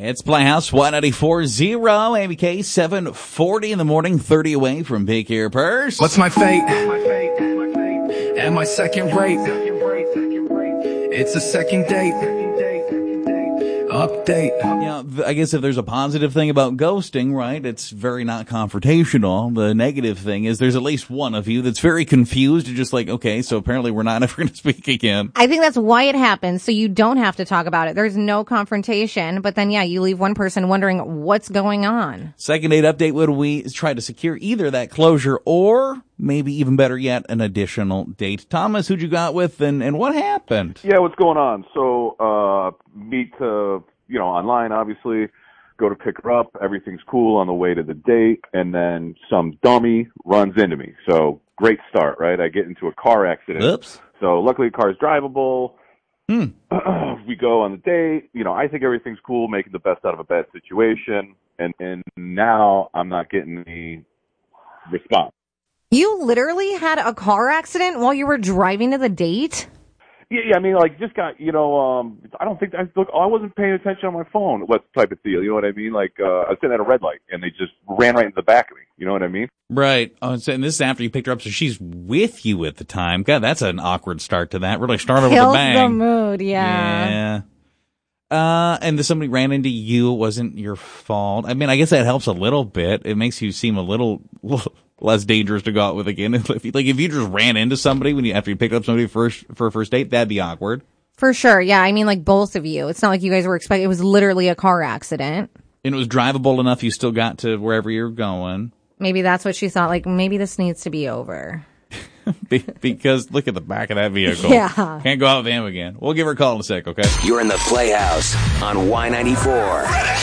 It's Playhouse 194.0, ABK 740 in the morning, 30 away from Big Ear Purse. What's my fate? Am I second rate? It's a second date. Update. Yeah, I guess if there's a positive thing about ghosting, right, it's very not confrontational. The negative thing is there's at least one of you that's very confused and just like, okay, so apparently we're not ever going to speak again. I think that's why it happens, so you don't have to talk about it. There's no confrontation, but then, yeah, you leave one person wondering what's going on. Second date update, would we try to secure either that closure or maybe even better yet, an additional date? Thomas, who'd you got with and what happened? Yeah, what's going on? So, meet, online, obviously, go to pick her up. Everything's cool on the way to the date. And then some dummy runs into me. So great start, right? I get into a car accident. Oops. So luckily the car is drivable. We go on the date. I think everything's cool, making the best out of a bad situation. And now I'm not getting any response. You literally had a car accident while you were driving to the date? Yeah, I mean, just got, I don't think, I wasn't paying attention on my phone, what type of deal, you know what I mean? I was sitting at a red light, and they just ran right into the back of me, you know what I mean? Right. Oh, and this is after you picked her up, so she's with you at the time. God, that's an awkward start to that. Really started with a bang. Kills the mood, yeah. Yeah. And somebody ran into you, it wasn't your fault. I mean, I guess that helps a little bit. It makes you seem a little less dangerous to go out with again. If you just ran into somebody after you picked up somebody for a first date, that'd be awkward. For sure, yeah. I mean, both of you. It's not like you guys were expecting. It was literally a car accident. And it was drivable enough you still got to wherever you're going. Maybe that's what she thought. Maybe this needs to be over. Because look at the back of that vehicle. Yeah. Can't go out with him again. We'll give her a call in a sec, okay? You're in the Playhouse on Y94.